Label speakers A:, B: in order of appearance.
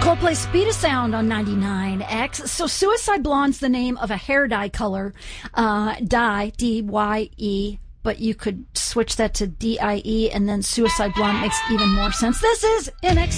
A: Coldplay Speed of Sound on 99X. So Suicide Blonde's the name of a hair dye color. Dye, D-Y-E. But you could switch that to D-I-E, and then Suicide Blonde makes even more sense. This is NX.